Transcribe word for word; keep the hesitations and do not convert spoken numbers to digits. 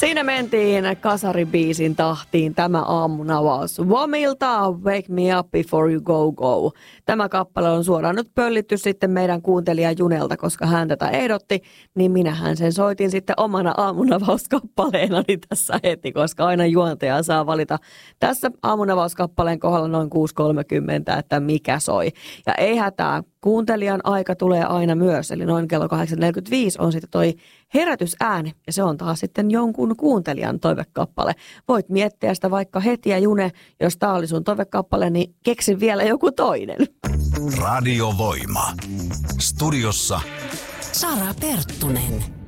Siinä mentiin kasaribiisin tahtiin tämä aamunavaus. Womilta Wake Me Up Before You Go Go. Tämä kappale on suoraan nyt pöllitty sitten meidän kuuntelija Junelta, koska hän tätä ehdotti, niin minähän sen soitin sitten omana aamunavauskappaleenani tässä heti, koska aina juontaja saa valita tässä aamunavauskappaleen kohdalla noin kuusi kolmekymmentä, että mikä soi. Ja ei hätää, kuuntelijan aika tulee aina myös, eli noin kello kahdeksan neljäkymmentäviisi on sitten toi herätysääni, ja se on taas sitten jonkun kuuntelijan toivekappale. Voit miettiä sitä vaikka heti, ja June, jos tää oli sun toivekappale, niin keksi vielä joku toinen. Radiovoima. Studiossa Sara Perttunen.